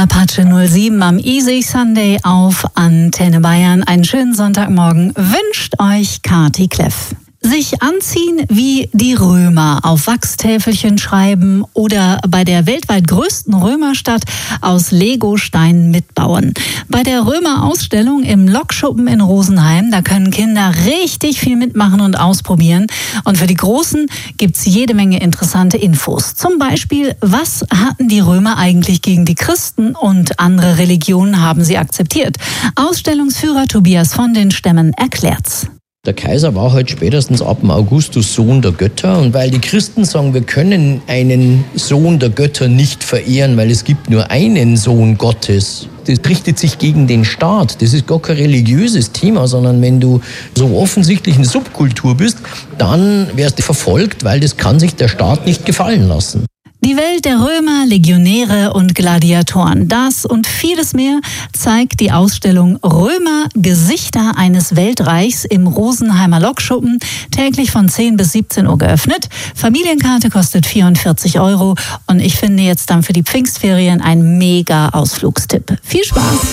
Apache 07 am Easy Sunday auf Antenne Bayern. Einen schönen Sonntagmorgen wünscht euch Kati Kleff. Sich anziehen wie die Römer, auf Wachstäfelchen schreiben oder bei der weltweit größten Römerstadt aus Legosteinen mitbauen. Bei der Römer-Ausstellung im Lokschuppen in Rosenheim, da können Kinder richtig viel mitmachen und ausprobieren. Und für die Großen gibt's jede Menge interessante Infos. Zum Beispiel, was hatten die Römer eigentlich gegen die Christen und andere Religionen haben sie akzeptiert? Ausstellungsführer Tobias von den Stämmen erklärt's. Der Kaiser war halt spätestens ab dem Augustus Sohn der Götter. Und weil die Christen sagen, wir können einen Sohn der Götter nicht verehren, weil es gibt nur einen Sohn Gottes. Das richtet sich gegen den Staat. Das ist gar kein religiöses Thema, sondern wenn du so offensichtlich eine Subkultur bist, dann wirst du verfolgt, weil das kann sich der Staat nicht gefallen lassen. Die Welt der Römer, Legionäre und Gladiatoren. Das und vieles mehr zeigt die Ausstellung Römer, Gesichter eines Weltreichs im Rosenheimer Lokschuppen, täglich von 10 bis 17 Uhr geöffnet. Familienkarte kostet 44 € und ich finde jetzt dann für die Pfingstferien ein mega Ausflugstipp. Viel Spaß!